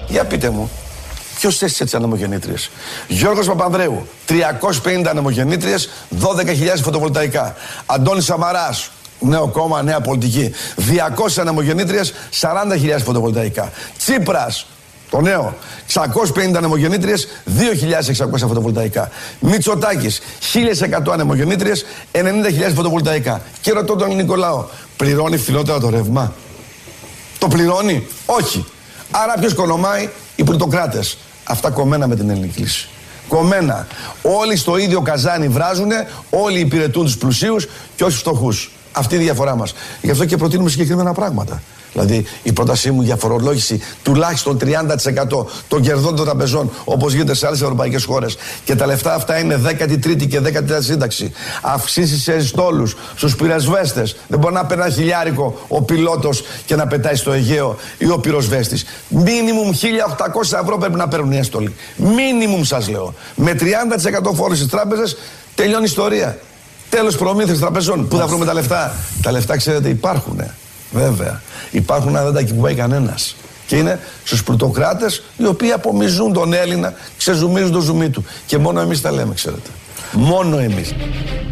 Για πείτε μου, ποιος έστησε τις ανεμογεννήτριες? Γιώργος Παπανδρέου, 350 ανεμογεννήτριες, 12.000 φωτοβολταϊκά. Αντώνης Σαμαράς, νέο κόμμα, νέα πολιτική, 200 ανεμογεννήτριες, 40.000 φωτοβολταϊκά. Τσίπρας, το νέο, 650 ανεμογεννήτριες, 2.600 φωτοβολταϊκά. Μητσοτάκης, 1.100 ανεμογεννήτριες, 90.000 φωτοβολταϊκά. Και ρωτώ τον ελληνικό λαό, πληρώνει φθηνότερα το ρεύμα? Το πληρώνει? Όχι. Άρα ποιος κονομάει? Οι πλουτοκράτες. Αυτά κομμένα με την ελληνική λύση. Κομμένα. Όλοι στο ίδιο καζάνι βράζουνε, όλοι υπηρετούν τους πλουσίους και όχι τους φτωχούς. Αυτή είναι η διαφορά μας. Γι' αυτό και προτείνουμε συγκεκριμένα πράγματα. Δηλαδή, η πρότασή μου για φορολόγηση τουλάχιστον 30% των κερδών των τραπεζών, όπως γίνεται σε άλλες ευρωπαϊκές χώρες. Και τα λεφτά αυτά είναι 13η και 14η σύνταξη. Αυξήσεις σε στόλους, στους πυροσβέστες. Δεν μπορεί να παίρνει ένα χιλιάρικο ο πιλότος και να πετάει στο Αιγαίο ή ο πυροσβέστης. Μίνιμουμ 1.800 ευρώ πρέπει να παίρνουν οι έστολοι. Μίνιμουμ, σας λέω. Με 30% φόρο στις τράπεζες τελειώνει η ιστορία. Τέλος προμήθειας τραπεζών. Πού θα βρούμε τα λεφτά? Τα λεφτά, ξέρετε, υπάρχουνε. Βέβαια. Υπάρχουν, αλλά δεν τα κυβάει κανένας. Και είναι στους πλουτοκράτες, οι οποίοι απομυζούν τον Έλληνα, ξεζουμίζουν το ζουμί του. Και μόνο εμείς τα λέμε, ξέρετε. Μόνο εμείς.